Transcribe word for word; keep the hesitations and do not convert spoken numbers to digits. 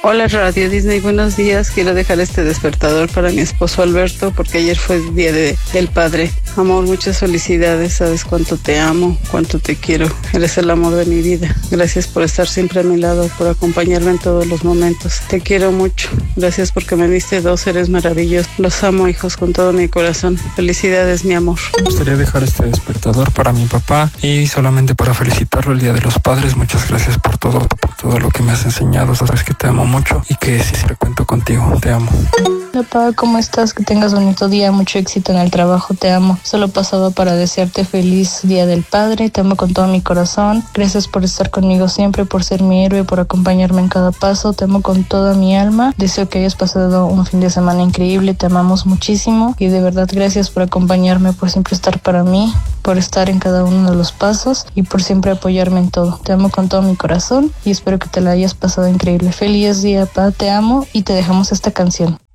Hola Radio Disney, buenos días. Quiero dejar este despertador para mi esposo Alberto porque ayer fue el día de, del padre. Amor, muchas felicidades, sabes cuánto te amo, cuánto te quiero. Eres el amor de mi vida. Gracias por estar siempre a mi lado, por acompañarme en todos los momentos. Te quiero mucho. Gracias porque me diste dos seres maravillosos. Los amo, hijos, con todo mi corazón. Felicidades, mi amor. Me gustaría dejar este despertador para mi papá y solamente para felicitarlo el Día de los Padres. Muchas gracias por todo, por todo lo que me has enseñado. Sabes que te amo mucho y que siempre cuento contigo. Te amo. Hola, papá, ¿cómo estás? Que tengas bonito día, mucho éxito en el trabajo, te amo. Solo pasaba para desearte feliz Día del Padre, te amo con todo mi corazón. Gracias por estar conmigo siempre, por ser mi héroe, por acompañarme en cada paso. Te amo con toda mi alma. Deseo que hayas pasado un fin de semana increíble, te amamos muchísimo y de verdad gracias por acompañarme, por siempre estar para mí, por estar en cada uno de los pasos y por siempre apoyarme en todo. Te amo con todo mi corazón y espero que te la hayas pasado increíble. Feliz día, papá, te amo y te dejamos esta canción.